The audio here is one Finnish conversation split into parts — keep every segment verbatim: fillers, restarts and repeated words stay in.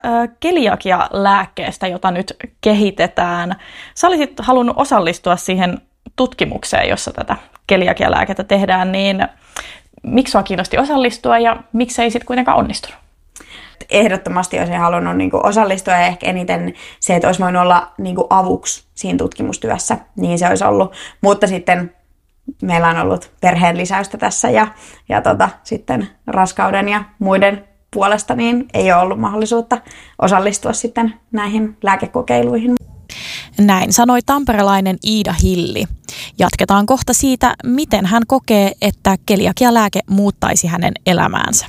keliakia-lääkkeestä, jota nyt kehitetään. Sä olisit halunnut osallistua siihen tutkimukseen, jossa tätä keliakia-lääkettä tehdään, niin miksi sua kiinnosti osallistua ja miksi ei sitten kuitenkaan onnistunut? Ehdottomasti olisin halunnut niin kuin osallistua ja ehkä eniten se, että olisi voinut olla niin kuin avuksi siinä tutkimustyössä, niin se olisi ollut. Mutta sitten meillä on ollut perheen lisäystä tässä ja, ja tota, sitten raskauden ja muiden puolesta niin ei ole ollut mahdollisuutta osallistua sitten näihin lääkekokeiluihin. Näin sanoi tamperelainen Iida Hilli. Jatketaan kohta siitä, miten hän kokee, että keliakialääke muuttaisi hänen elämäänsä.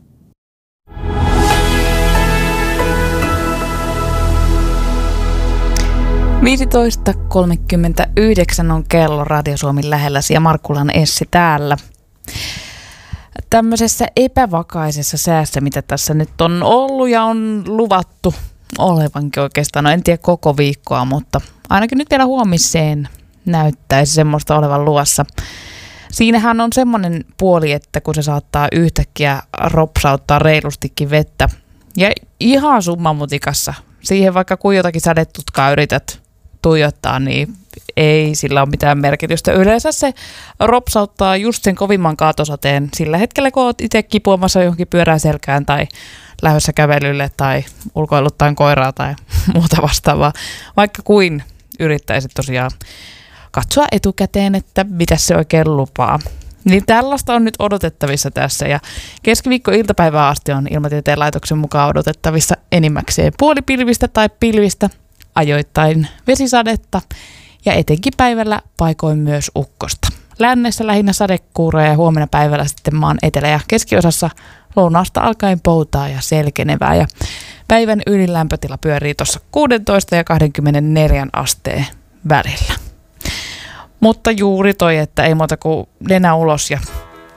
viisitoista kolmekymmentäyhdeksän on kello Radio Suomen lähelläsi ja Markkulan Essi täällä. Tämmöisessä epävakaisessa säässä, mitä tässä nyt on ollut ja on luvattu olevankin oikeastaan, no en tiedä koko viikkoa, mutta ainakin nyt vielä huomiseen näyttäisi semmoista olevan luvassa. Siinähän on semmoinen puoli, että kun se saattaa yhtäkkiä ropsauttaa reilustikin vettä ja ihan summamutikassa, siihen vaikka kuin jotakin sadetutkaa yrität tuijottaa, niin ei sillä ole mitään merkitystä. Yleensä se ropsauttaa just sen kovimman kaatosateen sillä hetkellä, kun olet itse kipuamassa johonkin pyörään selkään tai lähdössä kävelylle tai ulkoiluttain koiraa tai muuta vastaavaa. Vaikka kuin yrittäisit tosiaan katsoa etukäteen, että mitä se oikein lupaa. Niin tällaista on nyt odotettavissa tässä ja keskiviikko-iltapäivää asti on Ilmatieteen laitoksen mukaan odotettavissa enimmäkseen puolipilvistä tai pilvistä, ajoittain vesisadetta ja etenkin päivällä paikoin myös ukkosta. Lännessä lähinnä sadekuuroja ja huomenna päivällä sitten maan etelä- ja keskiosassa lounaasta alkaen poutaa ja selkenevää. Ja päivän ylin lämpötila pyörii tuossa kuusitoista ja kaksikymmentäneljä asteen välillä. Mutta juuri toi, että ei muuta kuin nenä ulos ja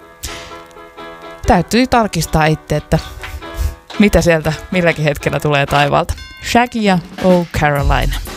täytyy tarkistaa itse, että mitä sieltä milläkin hetkellä tulee taivaalta. Shaggy ja Oh Caroline.